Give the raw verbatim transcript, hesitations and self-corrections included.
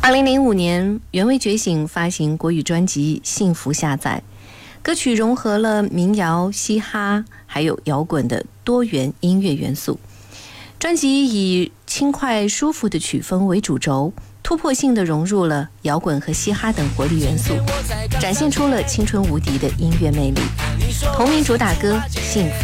二零零五年，原味觉醒发行国语专辑《幸福下载》，歌曲融合了民谣、嘻哈还有摇滚的多元音乐元素。专辑以轻快舒服的曲风为主轴，突破性地融入了摇滚和嘻哈等活力元素，展现出了青春无敌的音乐魅力。同名主打歌《幸福